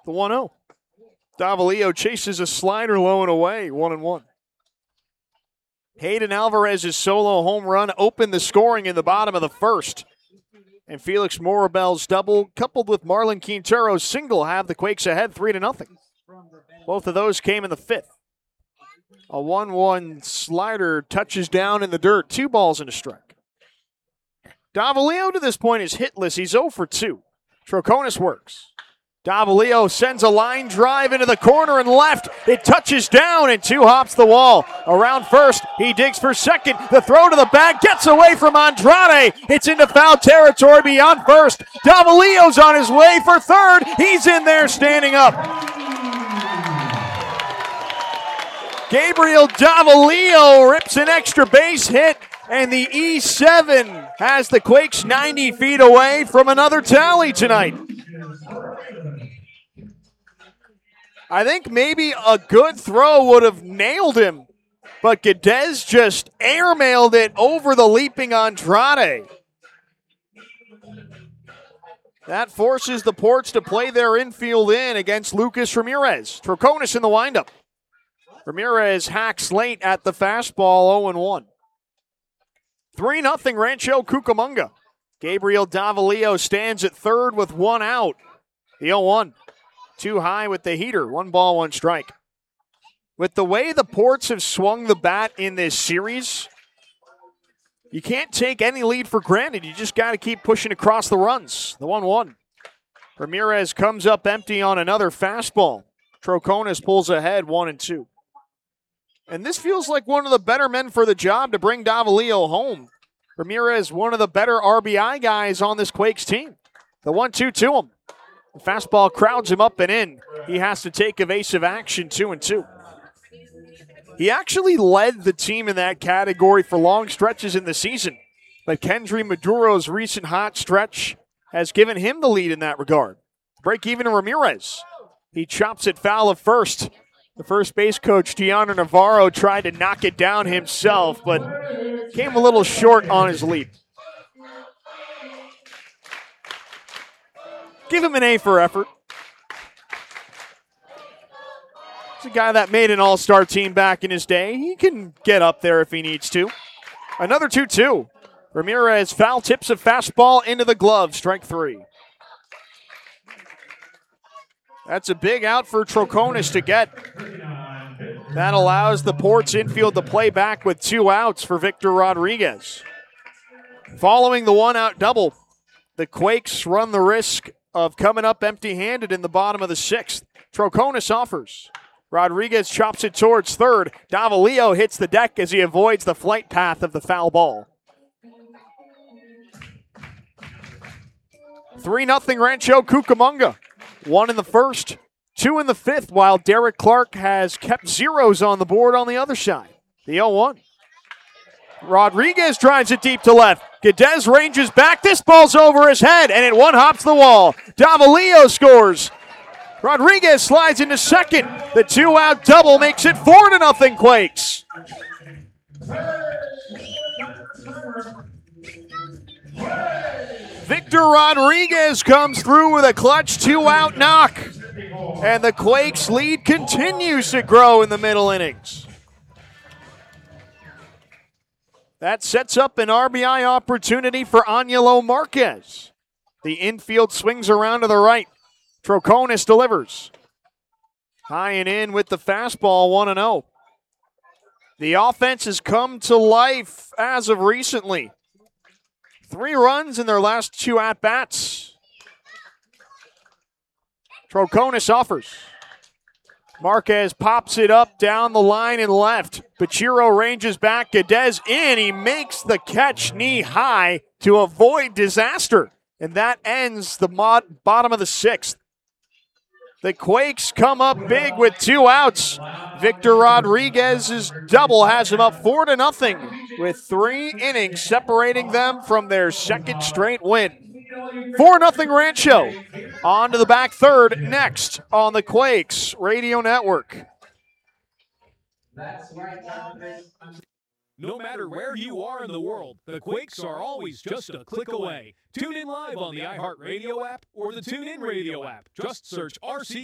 the 1-0. Davalillo chases a slider low and away, 1-1. Hayden Alvarez's solo home run opened the scoring in the bottom of the first. And Felix Morabel's double, coupled with Marlon Quintero's single, have the Quakes ahead 3-0. Both of those came in the fifth. A 1-1 slider touches down in the dirt. 2 balls and a strike. Davalillo to this point is hitless. He's 0 for 2. Troconis works. Davalillo sends a line drive into the corner and left. It touches down and 2 hops the wall. Around first, he digs for second. The throw to the bag gets away from Andrade. It's into foul territory beyond first. Davalillo's on his way for third. He's in there standing up. Gabriel Davalillo rips an extra base hit, and the E7 has the Quakes 90 feet away from another tally tonight. I think maybe a good throw would have nailed him, but Guedes just airmailed it over the leaping Andrade. That forces the Ports to play their infield in against Lucas Ramirez. Troconis in the windup. Ramirez hacks late at the fastball, 0-1. 3-0 Rancho Cucamonga. Gabriel Davalillo stands at third with 1 out. The 0-1. Too high with the heater. 1 ball, 1 strike. With the way the Ports have swung the bat in this series, you can't take any lead for granted. You just got to keep pushing across the runs. The 1-1. Ramirez comes up empty on another fastball. Troconis pulls ahead 1-2. And this feels like one of the better men for the job to bring Davalillo home. Ramirez, one of the better RBI guys on this Quakes team. The 1-2 to him. The fastball crowds him up and in. He has to take evasive action, 2-2. He actually led the team in that category for long stretches in the season. But Kendry Maduro's recent hot stretch has given him the lead in that regard. Break even to Ramirez. He chops it foul of first. The first base coach, Gianna Navarro, tried to knock it down himself, but came a little short on his leap. Give him an A for effort. He's a guy that made an all-star team back in his day. He can get up there if he needs to. Another 2-2. Ramirez foul tips a fastball into the glove, strike 3. That's a big out for Troconis to get. That allows the Ports infield to play back with 2 outs for Victor Rodriguez. Following the 1-out double, the Quakes run the risk of coming up empty-handed in the bottom of the 6th. Troconis offers. Rodriguez chops it towards third. Davalillo hits the deck as he avoids the flight path of the foul ball. 3-0 Rancho Cucamonga. 1 in the first, 2 in the fifth, while Derek Clark has kept zeros on the board on the other side. The 0-1. Rodriguez drives it deep to left. Guedes ranges back. This ball's over his head, and it 1-hops the wall. Davalillo scores. Rodriguez slides into second. The 2-out double makes it 4-0 Quakes. Victor Rodriguez comes through with a clutch 2-out knock. And the Quakes' lead continues to grow in the middle innings. That sets up an RBI opportunity for Angelo Marquez. The infield swings around to the right. Troconis delivers. High and in with the fastball, 1-0. The offense has come to life as of recently. 3 runs in their last 2 at-bats. Troconis offers. Marquez pops it up down the line and left. Pachiro ranges back. Guedes in. He makes the catch knee high to avoid disaster. And that ends the bottom of the 6th. The Quakes come up big with 2 outs. Victor Rodriguez's double has him up 4-0 with 3 innings separating them from their second straight win. 4-0 Rancho. On to the back third next on the Quakes Radio Network. No matter where you are in the world, the Quakes are always just a click away. Tune in live on the iHeartRadio app or the TuneIn Radio app. Just search RC